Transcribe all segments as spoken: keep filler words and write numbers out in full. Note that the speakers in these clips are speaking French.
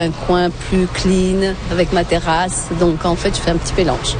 Un coin plus clean avec ma terrasse. Donc, en fait, je fais un petit mélange.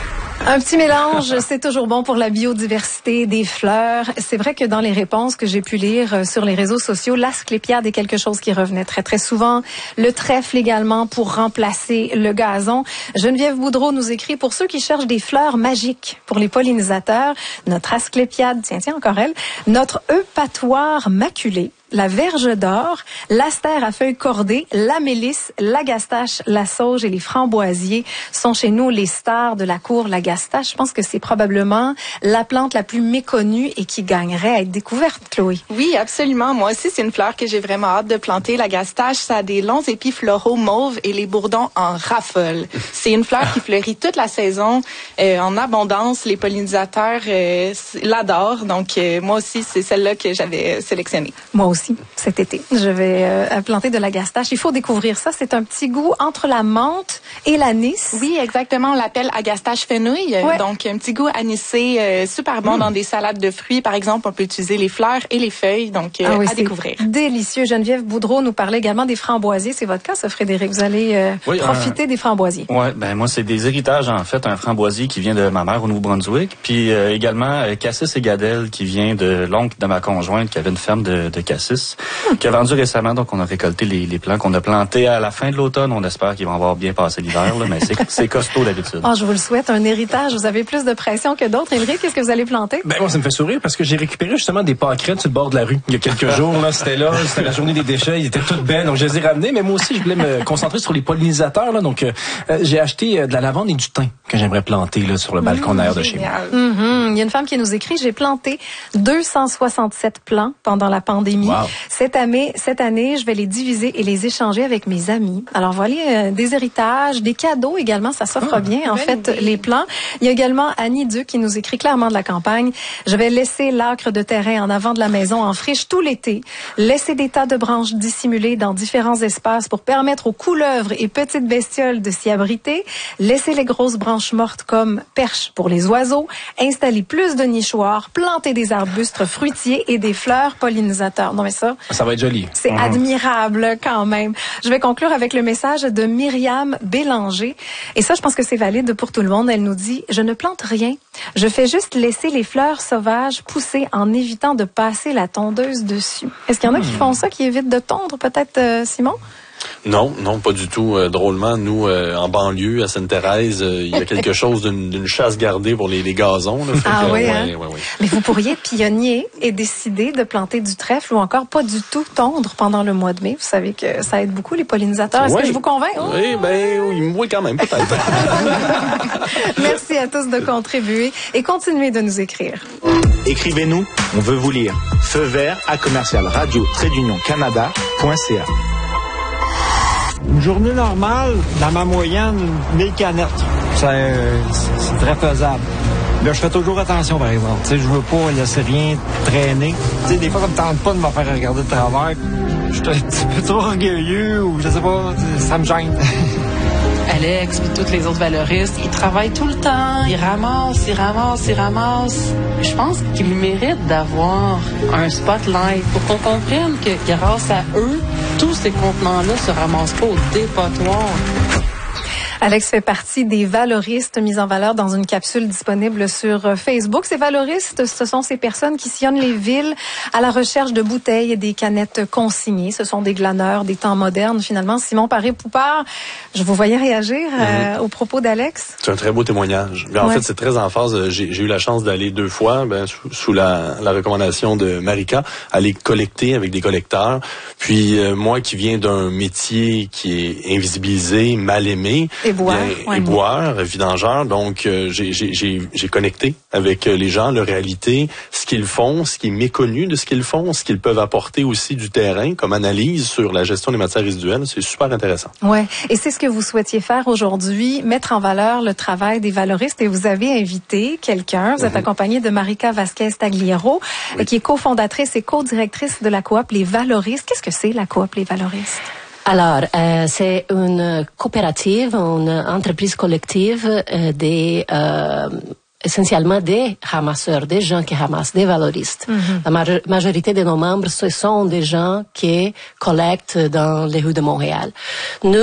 Un petit mélange, c'est toujours bon pour la biodiversité des fleurs. C'est vrai que dans les réponses que j'ai pu lire sur les réseaux sociaux, l'asclépiade est quelque chose qui revenait très, très souvent. Le trèfle également pour remplacer le gazon. Geneviève Boudreau nous écrit, pour ceux qui cherchent des fleurs magiques pour les pollinisateurs, notre asclépiade, tiens, tiens, encore elle, notre eupatoire maculé, la verge d'or, l'astère à feuilles cordées, la mélisse, l'agastache, la sauge et les framboisiers sont chez nous les stars de la cour Lagastache. Je pense que c'est probablement la plante la plus méconnue et qui gagnerait à être découverte, Chloé. Oui, absolument. Moi aussi, c'est une fleur que j'ai vraiment hâte de planter. L'agastache, ça a des longs épis floraux mauves et les bourdons en raffolent. C'est une fleur qui fleurit toute la saison euh, en abondance. Les pollinisateurs euh, l'adorent. Donc, euh, moi aussi, c'est celle-là que j'avais sélectionnée. Moi aussi. Cet été, je vais euh, planter de l'agastache. Il faut découvrir ça. C'est un petit goût entre la menthe et l'anis. Oui, exactement. On l'appelle agastache fenouil. Ouais. Donc, un petit goût anisé, euh, super bon mmh. dans des salades de fruits. Par exemple, on peut utiliser les fleurs et les feuilles. Donc, euh, ah oui, à découvrir. Délicieux. Geneviève Boudreau nous parlait également des framboisiers. C'est votre cas, ça, Frédéric? Vous allez euh, oui, profiter euh, des framboisiers. Oui, ben moi, c'est des héritages, en fait. Un framboisier qui vient de ma mère au Nouveau-Brunswick. Puis euh, également, euh, cassis et gadelle qui vient de l'oncle de ma conjointe qui avait une ferme de, de cassis. Mmh. Qui a vendu récemment, donc on a récolté les, les plants qu'on a plantés à la fin de l'automne. On espère qu'ils vont avoir bien passé l'hiver, là, mais c'est, c'est costaud d'habitude. Oh, je vous le souhaite, un héritage. Vous avez plus de pression que d'autres. Émeric, qu'est-ce que vous allez planter? Ben moi, ça me fait sourire parce que j'ai récupéré justement des pâquerettes sur le bord de la rue il y a quelques jours. Là, c'était là, c'était la journée des déchets, ils étaient toutes belles, donc je les ai ramenées. Mais moi aussi, je voulais me concentrer sur les pollinisateurs. Là, donc, euh, j'ai acheté euh, de la lavande et du thym que j'aimerais planter là sur le balcon mmh, derrière de chez moi. Mmh, il y a une femme qui nous écrit, j'ai planté deux cent soixante-sept plants pendant la pandémie. Wow. Cette année, cette année, je vais les diviser et les échanger avec mes amis. Alors voilà, euh, des héritages, des cadeaux également, ça s'offre oh, bien en fait, idée. Les plants. Il y a également Annie Duc qui nous écrit clairement de la campagne. Je vais laisser l'acre de terrain en avant de la maison en friche tout l'été, laisser des tas de branches dissimulées dans différents espaces pour permettre aux couleuvres et petites bestioles de s'y abriter, laisser les grosses branches mortes comme perches pour les oiseaux, installer plus de nichoirs, planter des arbustes fruitiers et des fleurs pollinisateurs. Non mais ça, ça va être joli. C'est mmh. admirable quand même. Je vais conclure avec le message de Myriam Bélanger. Et ça, je pense que c'est valide pour tout le monde. Elle nous dit, je ne plante rien. Je fais juste laisser les fleurs sauvages pousser en évitant de passer la tondeuse dessus. Est-ce qu'il y en a mmh. qui font ça, qui évitent de tondre peut-être, euh, Simon? Non, non, pas du tout. Euh, drôlement, nous, euh, en banlieue, à Sainte-Thérèse, euh, il y a quelque chose d'une, d'une chasse gardée pour les, les gazons. Là, ah que, oui, ouais, hein? ouais, ouais. Mais vous pourriez être pionnier et décider de planter du trèfle ou encore pas du tout tondre pendant le mois de mai. Vous savez que ça aide beaucoup les pollinisateurs. Est-ce ouais. que je vous convainc? Oh! Oui, ben oui, oui, quand même, peut-être. Merci à tous de contribuer et continuez de nous écrire. Écrivez-nous, on veut vous lire. Feu vert à commercial radio trait d'union canada point c a. Une journée normale, dans ma moyenne, mille canettes. C'est, euh, c'est très faisable. Là, je fais toujours attention, par exemple. Tu sais, je veux pas laisser rien traîner. Tu sais, des fois, ça me tente pas de me faire regarder de travers. Je suis un petit peu trop orgueilleux ou je sais pas, ça me gêne. Alex et toutes les autres valoristes, ils travaillent tout le temps, ils ramassent, ils ramassent, ils ramassent. Je pense qu'ils méritent d'avoir un spotlight pour qu'on comprenne que grâce à eux, tous ces contenants-là se ramassent pas au dépotoir. Alex fait partie des valoristes mis en valeur dans une capsule disponible sur Facebook. Ces valoristes, ce sont ces personnes qui sillonnent les villes à la recherche de bouteilles et des canettes consignées. Ce sont des glaneurs des temps modernes, finalement. Simon Paré-Poupard, je vous voyais réagir euh, mm-hmm. aux propos d'Alex. C'est un très beau témoignage. Mais en ouais. fait, c'est très en phase. J'ai, j'ai eu la chance d'aller deux fois, ben, sous, sous la, la recommandation de Marika, aller collecter avec des collecteurs. Puis euh, moi qui viens d'un métier qui est invisibilisé, mal aimé, Éboueur, ouais, éboueur, vidangeur. Donc, euh, j'ai, j'ai, j'ai, j'ai connecté avec les gens, leur réalité, ce qu'ils font, ce qui est méconnu de ce qu'ils font, ce qu'ils peuvent apporter aussi du terrain comme analyse sur la gestion des matières résiduelles. C'est super intéressant. Ouais, et c'est ce que vous souhaitiez faire aujourd'hui, mettre en valeur le travail des valoristes. Et vous avez invité quelqu'un, vous êtes mm-hmm. accompagné de Marika Vasquez-Tagliero, oui. qui est cofondatrice et co-directrice de la coop Les Valoristes. Qu'est-ce que c'est la coop Les Valoristes? Alors, euh, c'est une coopérative, une entreprise collective euh, des euh, essentiellement des ramasseurs, des gens qui ramassent, des valoristes. Mm-hmm. La ma- majorité de nos membres, ce sont des gens qui collectent dans les rues de Montréal. Nous